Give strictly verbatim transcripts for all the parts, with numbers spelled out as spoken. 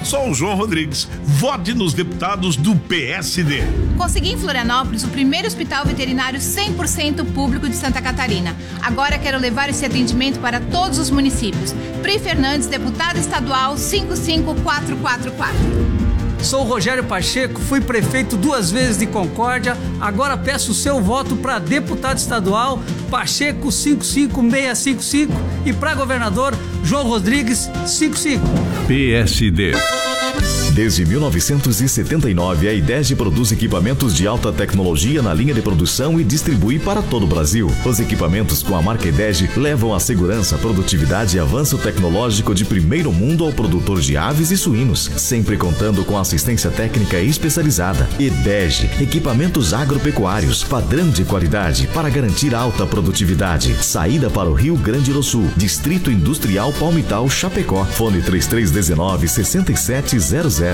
Sou o João Rodrigues. Vote nos deputados do P S D. Consegui em Florianópolis o primeiro hospital veterinário cem por cento público de Santa Catarina. Agora quero levar esse atendimento para todos os municípios. Pri Fernandes, deputada estadual cinco cinco quatro quatro quatro. Sou Rogério Pacheco, fui prefeito duas vezes de Concórdia, agora peço o seu voto para deputado estadual Pacheco cinco cinco seis cinco cinco e para governador João Rodrigues cinco cinco. P S D. Desde mil novecentos e setenta e nove, a IDEG produz equipamentos de alta tecnologia na linha de produção e distribui para todo o Brasil. Os equipamentos com a marca IDEG levam a segurança, produtividade e avanço tecnológico de primeiro mundo ao produtor de aves e suínos, sempre contando com assistência técnica especializada. IDEG, equipamentos agropecuários, padrão de qualidade para garantir alta produtividade. Saída para o Rio Grande do Sul, Distrito Industrial Palmital, Chapecó. Fone três três um nove, seis sete zero zero.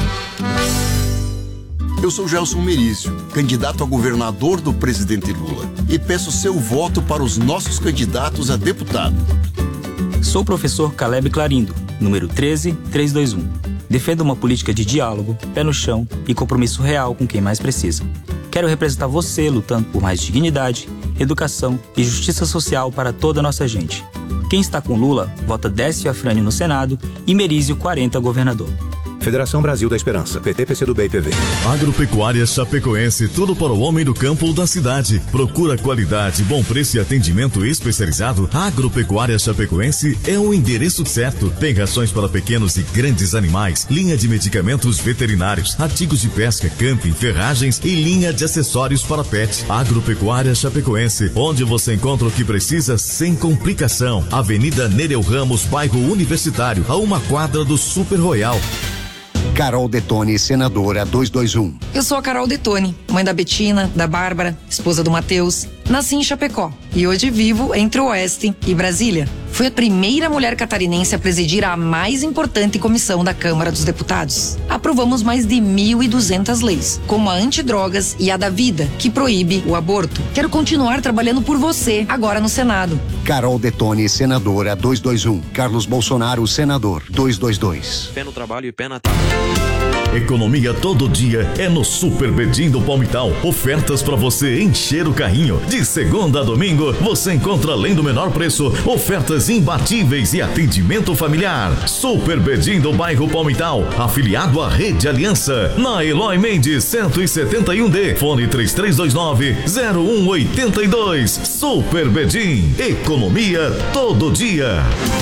Eu sou Gelson Merício, candidato a governador do presidente Lula, e peço seu voto para os nossos candidatos a deputado. Sou o professor Caleb Clarindo, número treze trezentos e vinte e um. Defendo uma política de diálogo, pé no chão e compromisso real com quem mais precisa. Quero representar você lutando por mais dignidade, educação e justiça social para toda a nossa gente. Quem está com Lula, vota Décio Afrânio no Senado e Merizio quarenta governador. Federação Brasil da Esperança, P T, P C do B e P V. Agropecuária Chapecoense, tudo para o homem do campo ou da cidade. Procura qualidade, bom preço e atendimento especializado. Agropecuária Chapecoense é o endereço certo. Tem rações para pequenos e grandes animais, linha de medicamentos veterinários, artigos de pesca, camping, ferragens e linha de acessórios para pet. Agropecuária Chapecoense, onde você encontra o que precisa sem complicação. Avenida Nereu Ramos, bairro Universitário, a uma quadra do Super Royal. Carol Detone, senadora duzentos e vinte e um. Eu sou a Carol Detone, mãe da Betina, da Bárbara, esposa do Matheus. Nasci em Chapecó e hoje vivo entre o Oeste e Brasília. Fui a primeira mulher catarinense a presidir a mais importante comissão da Câmara dos Deputados. Aprovamos mais de mil e duzentas leis, como a antidrogas e a da vida, que proíbe o aborto. Quero continuar trabalhando por você, agora no Senado. Carol Detone, senadora duzentos e vinte e um. Carlos Bolsonaro, senador duzentos e vinte e dois. Pé no trabalho e pé na tábua. Economia todo dia é no Super Bedim do Palmital. Ofertas para você encher o carrinho. De segunda a domingo, você encontra, além do menor preço, ofertas imbatíveis e atendimento familiar. Super Bedim do bairro Palmital, afiliado à Rede Aliança, na Eloy Mendes cento e setenta e um D, fone três três dois nove, zero um oito dois. Super Bedim, economia todo dia.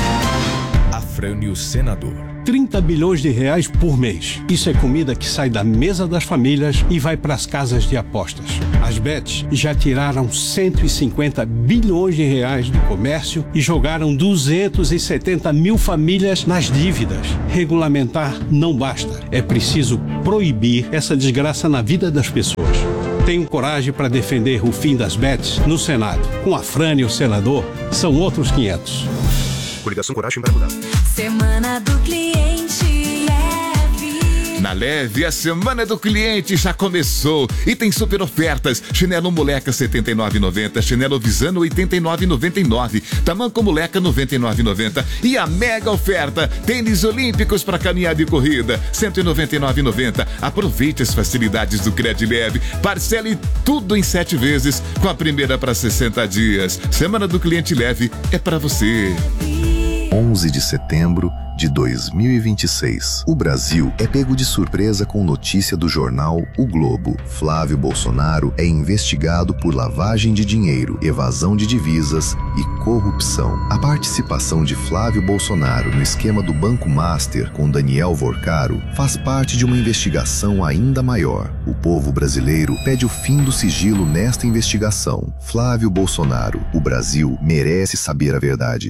Afrânio Senador. trinta bilhões de reais por mês. Isso é comida que sai da mesa das famílias e vai para as casas de apostas. As bets já tiraram cento e cinquenta bilhões de reais do comércio e jogaram duzentas e setenta mil famílias nas dívidas. Regulamentar não basta. É preciso proibir essa desgraça na vida das pessoas. Tenho coragem para defender o fim das bets no Senado. Com Afrânio, senador, são outros quinhentos. Coligação Coragem para Mudar. Semana do Cliente Leve. Na Leve, a Semana do Cliente já começou e tem super ofertas. Chinelo Moleca setenta e nove reais e noventa centavos, chinelo Visano oitenta e nove reais e noventa e nove centavos, tamanco Moleca noventa e nove reais e noventa centavos e a mega oferta, tênis olímpicos para caminhada e corrida, cento e noventa e nove reais e noventa centavos. Aproveite as facilidades do Cred Leve, parcele tudo em sete vezes com a primeira para sessenta dias. Semana do Cliente Leve é para você. onze de setembro de dois mil e vinte e seis. O Brasil é pego de surpresa com notícia do jornal O Globo. Flávio Bolsonaro é investigado por lavagem de dinheiro, evasão de divisas e corrupção. A participação de Flávio Bolsonaro no esquema do Banco Master com Daniel Vorcaro faz parte de uma investigação ainda maior. O povo brasileiro pede o fim do sigilo nesta investigação. Flávio Bolsonaro, o Brasil merece saber a verdade.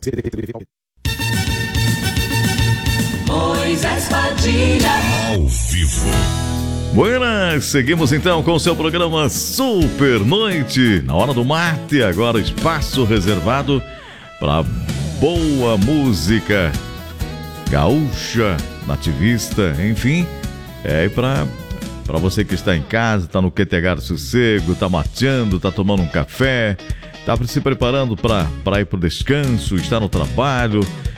Moisés Padilha. Ao vivo. Buenas, seguimos então com o seu programa Super Noite. Na hora do mate, agora espaço reservado para boa música gaúcha, nativista, enfim. É para para você que está em casa, está no que tegar sossego, está mateando, está tomando um café, está se preparando para ir para o descanso, está no trabalho.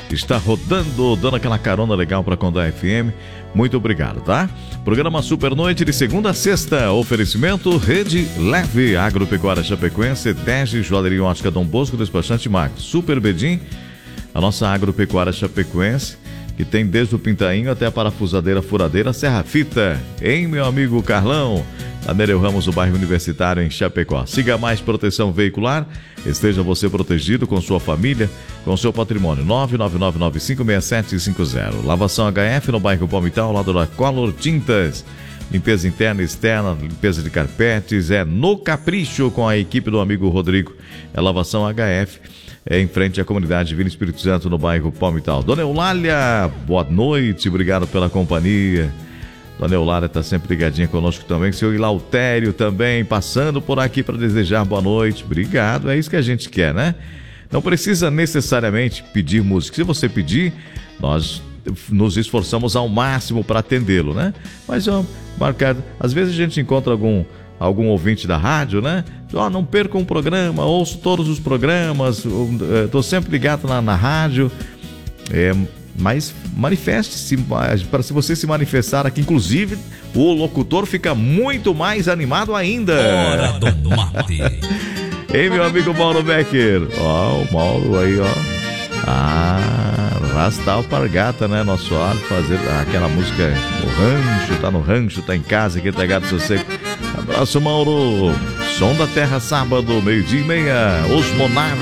está rodando, dando aquela carona legal para Condá F M. Muito obrigado, tá? Programa Super Noite de segunda a sexta. Oferecimento Rede Leve, Agropecuária Chapecoense, Tege, Joalheria Ótica Dom Bosco, Despachante Max, Super Bedim, a nossa Agropecuária Chapecoense, que tem desde o Pintainho até a parafusadeira furadeira Serra Fita, hein, meu amigo Carlão? A Nereu Ramos, do bairro Universitário, em Chapecó. Siga Mais Proteção Veicular. Esteja você protegido com sua família, com seu patrimônio. nove nove nove nove cinco seis sete cinco zero. Lavação H F no bairro Palmital, ao lado da Color Tintas. Limpeza interna e externa, limpeza de carpetes. É no Capricho, com a equipe do amigo Rodrigo. É Lavação H F. É em frente à comunidade Vila Espírito Santo, no bairro Palmital. Dona Eulália, boa noite. Obrigado pela companhia. Dona Eulália está sempre ligadinha conosco também. Seu Ilautério também passando por aqui para desejar boa noite. Obrigado, é isso que a gente quer, né? Não precisa necessariamente pedir música. Se você pedir, nós nos esforçamos ao máximo para atendê-lo, né? Mas, ó, marcado, às vezes a gente encontra algum, algum ouvinte da rádio, né? Ó, não perca um programa, ouço todos os programas, estou sempre ligado na, na rádio. É... Mas manifeste-se, para se você se manifestar aqui, inclusive, o locutor fica muito mais animado ainda. Hora do mate. Ei, meu amigo Mauro Becker. Ó, o Mauro aí, ó. Ah, Rasta Alpargata, né? Nosso alho fazer aquela música no rancho, tá no rancho, tá em casa, aqui tá ligado sossego. Abraço, Mauro. Som da Terra, sábado, meio-dia e meia. Os Monarcas.